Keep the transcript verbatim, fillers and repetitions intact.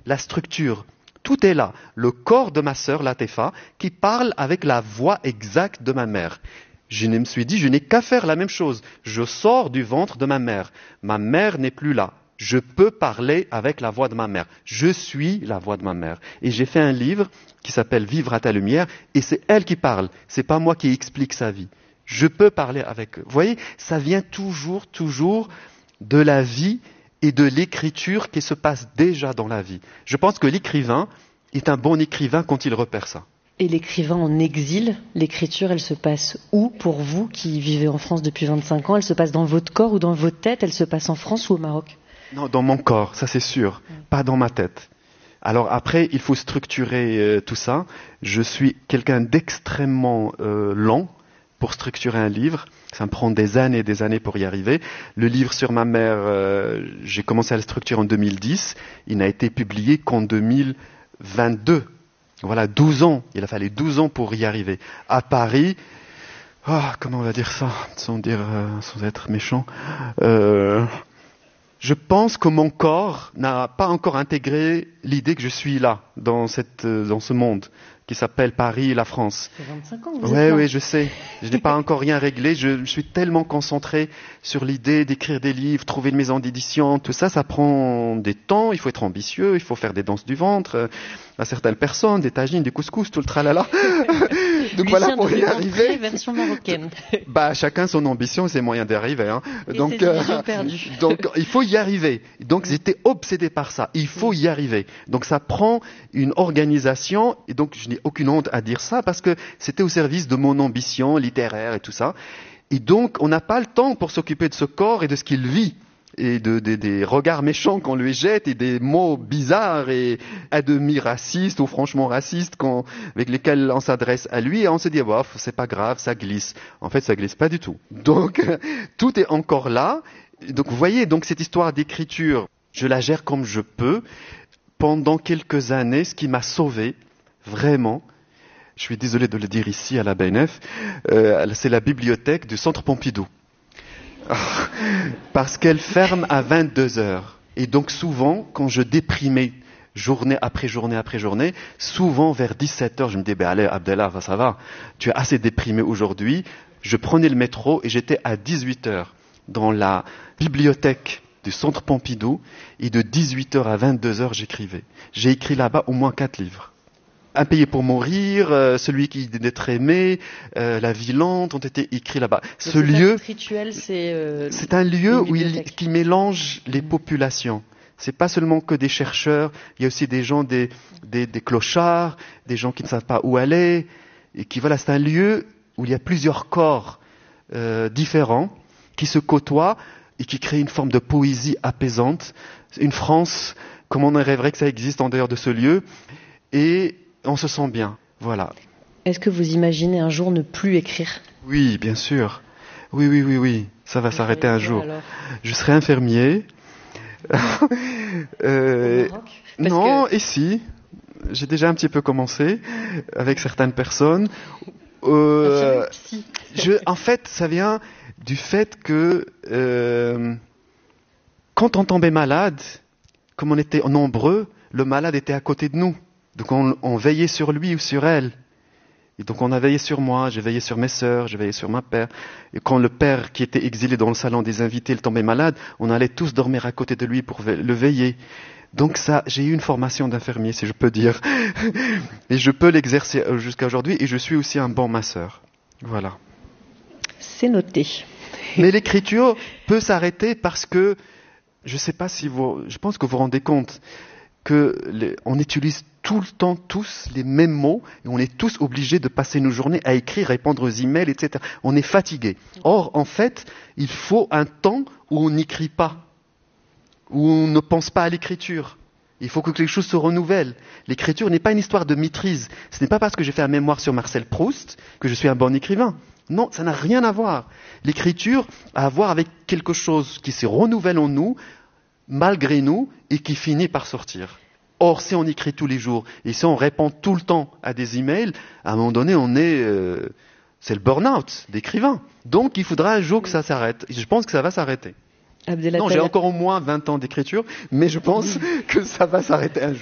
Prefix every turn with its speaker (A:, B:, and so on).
A: la structure. Tout est là. Le corps de ma sœur, Latefa, qui parle avec la voix exacte de ma mère. Je me suis dit, je n'ai qu'à faire la même chose. Je sors du ventre de ma mère. Ma mère n'est plus là. Je peux parler avec la voix de ma mère. Je suis la voix de ma mère. Et j'ai fait un livre qui s'appelle Vivre à ta lumière, et c'est elle qui parle. C'est pas moi qui explique sa vie. Je peux parler avec eux. Vous voyez, ça vient toujours, toujours de la vie et de l'écriture qui se passe déjà dans la vie. Je pense que l'écrivain est un bon écrivain quand il repère ça.
B: Et l'écrivain en exil, l'écriture, elle se passe où pour vous qui vivez en France depuis vingt-cinq ans? Elle se passe dans votre corps ou dans votre tête? Elle se passe en France ou au Maroc?
A: Non, dans mon corps, ça c'est sûr, mmh. Pas dans ma tête. Alors après, il faut structurer euh, tout ça. Je suis quelqu'un d'extrêmement euh, lent pour structurer un livre. Ça me prend des années et des années pour y arriver. Le livre sur ma mère, euh, j'ai commencé à le structurer en deux mille dix. Il n'a été publié qu'en deux mille vingt-deux. Voilà, douze ans. Il a fallu douze ans pour y arriver. À Paris, oh, comment on va dire ça, sans dire, euh, sans être méchant. Euh, je pense que mon corps n'a pas encore intégré l'idée que je suis là, dans cette, dans ce monde qui s'appelle Paris et la France.
B: Ça fait vingt-cinq ans que vous
A: ouais,
B: êtes là.
A: Oui, je sais. Je n'ai pas encore rien réglé. Je, je suis tellement concentré sur l'idée d'écrire des livres, trouver une maison d'édition. Tout ça, ça prend des temps. Il faut être ambitieux. Il faut faire des danses du ventre euh, à certaines personnes, des tagines, des couscous, tout le tralala. Donc
B: Lucien
A: voilà, pour y arriver.
B: Version marocaine.
A: Bah, chacun son ambition et ses moyens d'y arriver. Hein.
B: Et
A: donc,
B: ses illusions perdues.
A: donc, il faut y arriver. Donc, j'étais obsédé par ça. Il faut y arriver. Donc, ça prend une organisation. Et donc, je n'ai aucune honte à dire ça parce que c'était au service de mon ambition littéraire et tout ça. Et donc, on n'a pas le temps pour s'occuper de ce corps et de ce qu'il vit. Et de, de, des regards méchants qu'on lui jette et des mots bizarres et à demi racistes ou franchement racistes qu'on, avec lesquels on s'adresse à lui et on se dit oh, c'est pas grave, ça glisse. En fait, ça glisse pas du tout. Donc, tout est encore là. Donc, vous voyez, donc cette histoire d'écriture, je la gère comme je peux. Pendant quelques années, ce qui m'a sauvé, vraiment, je suis désolé de le dire ici à la B N F, euh, c'est la bibliothèque du Centre Pompidou. Parce qu'elle ferme à vingt-deux heures. Et donc souvent, quand je déprimais journée après journée après journée, souvent vers dix-sept heures, je me disais, ben allez Abdellah, ça va, tu es assez déprimé aujourd'hui. Je prenais le métro et j'étais à dix-huit heures dans la bibliothèque du Centre Pompidou et de dix-huit heures à vingt-deux heures, j'écrivais. J'ai écrit là-bas au moins quatre livres. Un payé pour mourir, euh, celui qui d'être aimé, euh, La vie lente ont été écrits là-bas.
B: Ce
A: Ce lieu,
B: rituel, c'est, euh,
A: c'est un lieu où il, qui mélange les mmh. populations. C'est pas seulement que des chercheurs, il y a aussi des gens, des, des, des clochards, des gens qui ne savent pas où aller, et qui voilà, c'est un lieu où il y a plusieurs corps euh, différents qui se côtoient et qui créent une forme de poésie apaisante. Une France, comme on rêverait que ça existe en dehors de ce lieu, et on se sent bien, voilà.
B: Est-ce que vous imaginez un jour ne plus écrire?
A: Oui, bien sûr. Oui, oui, oui, oui. Ça va s'arrêter un jour. Alors je serai infirmier. euh, non,
B: que...
A: ici. J'ai déjà un petit peu commencé avec certaines personnes. Euh, je, en fait, ça vient du fait que euh, quand on tombait malade, comme on était nombreux, le malade était à côté de nous. Donc on, on veillait sur lui ou sur elle. Et donc on a veillé sur moi, j'ai veillé sur mes sœurs, j'ai veillé sur ma père. Et quand le père qui était exilé dans le salon des invités, il tombait malade, on allait tous dormir à côté de lui pour ve- le veiller. Donc ça, j'ai eu une formation d'infirmier, si je peux dire. Et je peux l'exercer jusqu'à aujourd'hui, et je suis aussi un bon masseur. Voilà.
B: C'est noté.
A: Mais l'écriture peut s'arrêter parce que, je ne sais pas si vous, je pense que vous vous rendez compte que les, on utilise tout le temps tous les mêmes mots et on est tous obligés de passer nos journées à écrire, répondre aux emails, et cetera. On est fatigué. Or, en fait, il faut un temps où on n'écrit pas, où on ne pense pas à l'écriture. Il faut que quelque chose se renouvelle. L'écriture n'est pas une histoire de maîtrise. Ce n'est pas parce que j'ai fait un mémoire sur Marcel Proust que je suis un bon écrivain. Non, ça n'a rien à voir. L'écriture a à voir avec quelque chose qui se renouvelle en nous, malgré nous, et qui finit par sortir. Or, si on écrit tous les jours, et si on répond tout le temps à des emails, à un moment donné, on est... Euh, c'est le burn-out d'écrivain. Donc, il faudra un jour que ça s'arrête. Et je pense que ça va s'arrêter.
B: Abdellah
A: Non, j'ai encore au moins vingt ans d'écriture, mais je pense que ça va s'arrêter un jour.